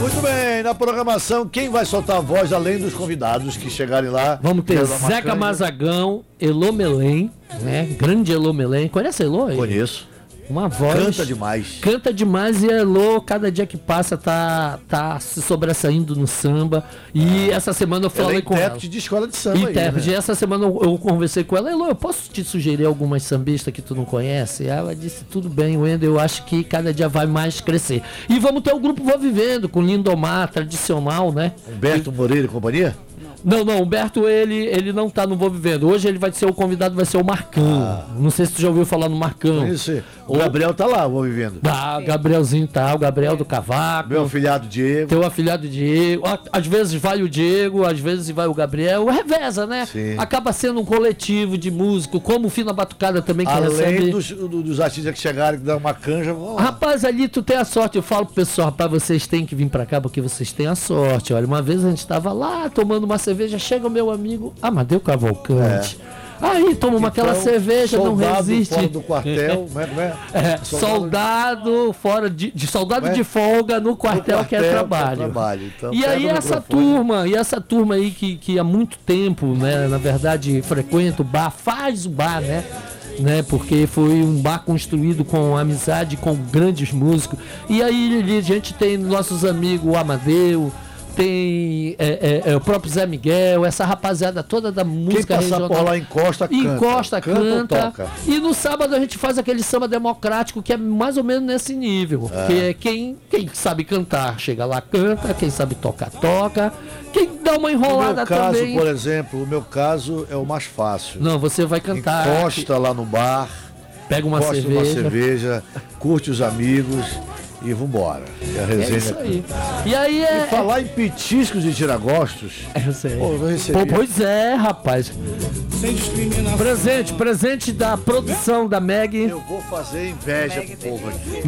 Muito bem, na programação, quem vai soltar a voz além dos convidados que chegarem lá? Vamos ter Zeca Mazagão, Elô Melém, né? Grande Elô Melém. Conhece a Elô? Conheço. Uma voz. Canta demais. Canta demais e a Elô, cada dia que passa, tá se sobressaindo no samba. E essa semana eu falei com ela. Intérprete de escola de samba. Intérprete. E essa semana eu conversei com ela. Elô, eu posso te sugerir algumas sambistas que tu não conhece? Ela disse, tudo bem, Wendel, eu acho que cada dia vai mais crescer. E vamos ter o grupo Vou Vivendo, com Lindomar, tradicional, né? Humberto Moreira e companhia? Não, Humberto, ele não tá no Vou Vivendo. Hoje ele vai ser o convidado, vai ser o Marcão. Não sei se tu já ouviu falar no Marcão. Isso. O Gabriel tá lá, Vou Vivendo. Ah, o Gabrielzinho tá, o Gabriel do Cavaco. Meu afilhado Diego. Teu afilhado Diego. Às vezes vai o Diego, às vezes vai o Gabriel. Reveza, né? Sim. Acaba sendo um coletivo de músico, como o Fina Batucada também, que além recebe... dos artistas que chegaram, que dão uma canja. Vamos lá. Rapaz, ali tu tem a sorte. Eu falo pro pessoal, rapaz, vocês têm que vir pra cá porque vocês têm a sorte. Olha, uma vez a gente tava lá tomando uma cerveja, chega o meu amigo Amadeu Cavalcante. Aí toma aquela cerveja, não resiste. Fora do quartel, como é? Soldado fora soldado de folga no quartel que é trabalho. Então, e aí essa turma aí que há muito tempo, né, na verdade, frequenta o bar, faz o bar, né? Porque foi um bar construído com amizade, com grandes músicos. E aí a gente tem nossos amigos, o Amadeu, tem o próprio Zé Miguel, essa rapaziada toda da música regional. Quem passar por lá encosta, canta. E no sábado a gente faz aquele samba democrático que é mais ou menos nesse nível. Que é quem sabe cantar, chega lá, canta. Quem sabe tocar, toca. Quem dá uma enrolada também. Por exemplo, o meu caso é o mais fácil. Não, você vai cantar. Encosta lá no bar, pega uma cerveja, curte os amigos. E vambora. E a resenha. É isso aí. E aí E falar em petiscos e tiragostos. Eu sei. Pô, eu recebi. Pois é, rapaz. Sem discriminação. Presente da produção da Meg. Eu vou fazer inveja pro povo aqui.